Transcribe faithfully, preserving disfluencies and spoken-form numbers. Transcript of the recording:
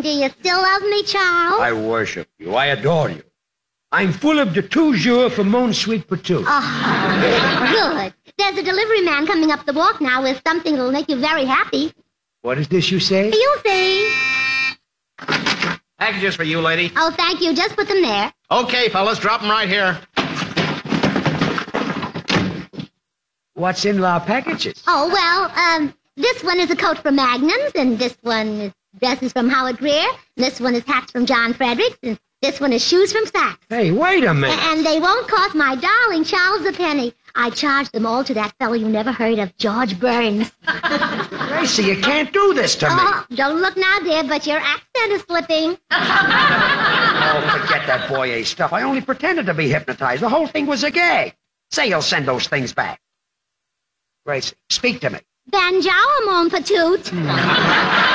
do you still love me, Charles? I worship you. I adore you. I'm full of de toujours for mon sweet patoot. Oh, good. There's a delivery man coming up the walk now with something that'll make you very happy. What is this you say? You see. Packages for you, lady. Oh, thank you. Just put them there. Okay, fellas, drop them right here. What's in our packages? Oh, well, um, this one is a coat from Magnum's, and this one is dresses from Howard Greer, and this one is hats from John Fredericks, and this one is shoes from Saks. Hey, wait a minute. And they won't cost my darling Charles a penny. I charged them all to that fellow you never heard of, George Burns. Gracie, you can't do this to me. Oh, don't look now, dear, but your accent is slipping. Oh, forget that boy-a stuff. I only pretended to be hypnotized. The whole thing was a gag. Say you'll send those things back. Gracie, speak to me. Banjo, mon patoot.